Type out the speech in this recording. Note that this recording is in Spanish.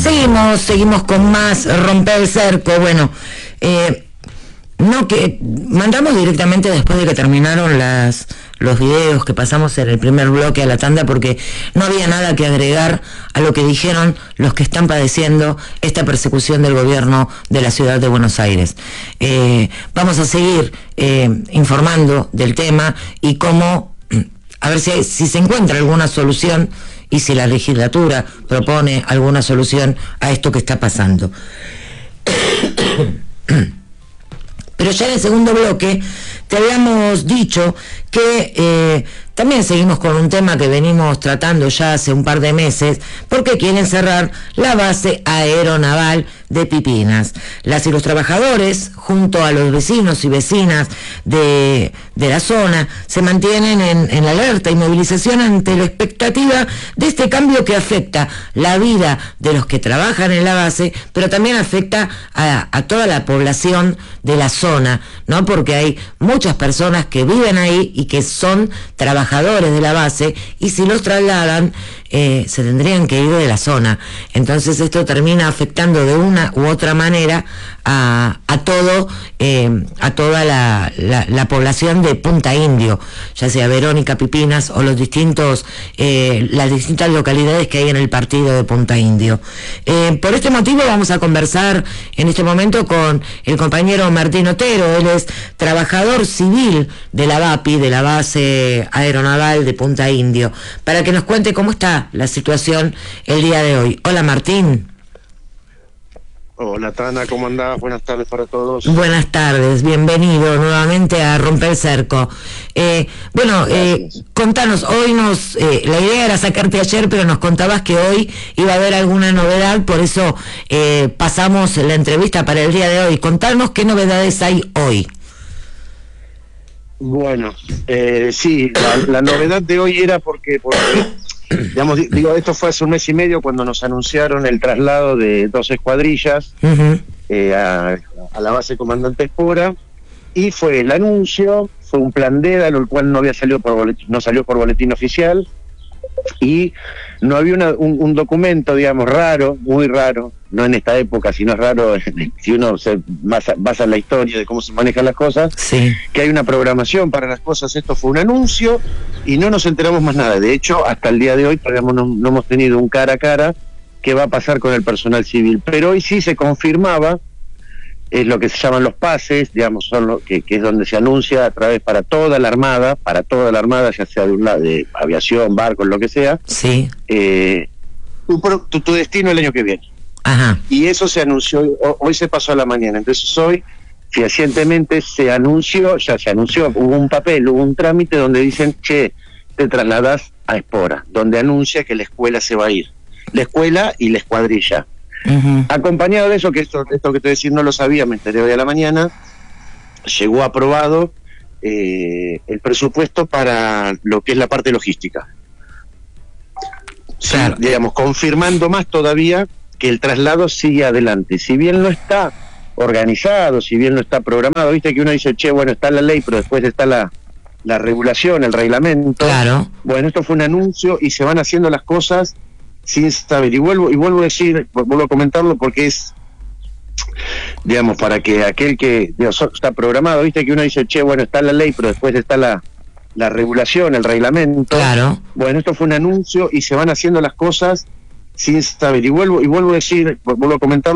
Seguimos con más Romper el Cerco. Bueno, no que mandamos directamente después de que terminaron los videos que pasamos en el primer bloque a la tanda, porque no había nada que agregar a lo que dijeron los que están padeciendo esta persecución del gobierno de la ciudad de Buenos Aires. Vamos a seguir informando del tema y cómo, a ver si se encuentra alguna solución y si la legislatura propone alguna solución a esto que está pasando. Pero ya en el segundo bloque te habíamos dicho que también seguimos con un tema que venimos tratando ya hace un par de meses, porque quieren cerrar la base aeronaval de Pipinas. Las y los trabajadores, junto a los vecinos y vecinas de la zona, se mantienen en alerta y movilización ante la expectativa de este cambio que afecta la vida de los que trabajan en la base, pero también afecta a toda la población de la zona, ¿no? Porque hay muchas personas que viven ahí y que son trabajadores de la base, y si los trasladan se tendrían que ir de la zona. Entonces esto termina afectando de una u otra manera a toda la población de Punta Indio, ya sea Verónica, Pipinas o las distintas localidades que hay en el partido de Punta Indio. Por este motivo vamos a conversar en este momento con el compañero Martín Otero. Él es trabajador civil de la BAPI, de la base aeronaval de Punta Indio, para que nos cuente cómo está la situación el día de hoy. Hola, Martín. Hola, Tana, ¿cómo andás? Buenas tardes para todos. Buenas tardes, bienvenido nuevamente a Romper el Cerco. Contanos, hoy la idea era sacarte ayer, pero nos contabas que hoy iba a haber alguna novedad, por eso pasamos la entrevista para el día de hoy. Contanos qué novedades hay hoy. Bueno, sí, la novedad de hoy era porque digamos, esto fue hace un mes y medio cuando nos anunciaron el traslado de 2 escuadrillas a la base Comandante Espora, y fue el anuncio, fue un plan D, lo cual no salió por boletín oficial, y no había un documento, digamos, raro, muy raro, no en esta época, sino es raro si uno se basa en la historia de cómo se manejan las cosas, sí, que hay una programación para las cosas. Esto fue un anuncio y no nos enteramos más nada. De hecho, hasta el día de hoy todavía no hemos tenido un cara a cara qué va a pasar con el personal civil, pero hoy sí se confirmaba. Es lo que se llaman los pases, digamos, son que es donde se anuncia a través para toda la armada, ya sea de un lado, de aviación, barcos, lo que sea, sí, tu destino el año que viene. Ajá. Y eso se anunció, hoy se pasó a la mañana. Entonces hoy, fehacientemente, ya se anunció, hubo un papel, hubo un trámite donde dicen, che, te trasladas a Espora, donde anuncia que la escuela se va a ir, la escuela y la escuadrilla. Acompañado de eso, que esto que te voy a decir no lo sabía, me enteré hoy a la mañana, llegó aprobado el presupuesto para lo que es la parte logística. Claro. Sí, digamos, confirmando más todavía que el traslado sigue adelante. Si bien no está organizado, si bien no está programado, viste que uno dice, che, bueno, está la ley, pero después está la regulación, el reglamento. Claro. Bueno, esto fue un anuncio y se van haciendo las cosas sin saber, y vuelvo a decir, vuelvo a comentarlo porque es, digamos, para que aquel que está programado, viste que uno dice, che, bueno, está la ley, pero después está la regulación, el reglamento. Claro. Bueno, esto fue un anuncio y se van haciendo las cosas sin saber, y vuelvo a decir, vuelvo a comentarlo